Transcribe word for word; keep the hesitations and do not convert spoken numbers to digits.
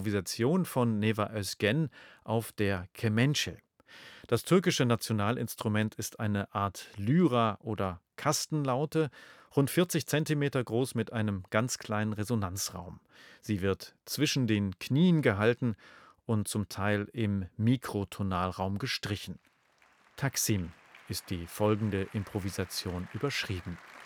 Improvisation von Neva Özgen auf der Kemençe. Das türkische Nationalinstrument ist eine Art Lyra oder Kastenlaute, rund vierzig Zentimeter groß mit einem ganz kleinen Resonanzraum. Sie wird zwischen den Knien gehalten und zum Teil im Mikrotonalraum gestrichen. Taksim ist die folgende Improvisation überschrieben.